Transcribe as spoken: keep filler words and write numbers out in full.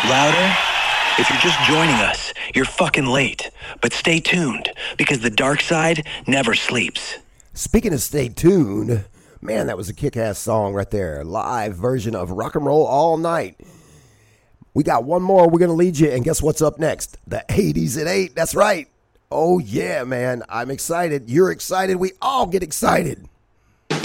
Louder? If you're just joining us, you're fucking late. But stay tuned, because the dark side never sleeps. Speaking of stay tuned, man, that was a kick-ass song right there. Live version of Rock and Roll All Night. We got one more. We're going to lead you, and guess what's up next? The eighties at eight. That's right. Oh, yeah, man. I'm excited. You're excited. We all get excited.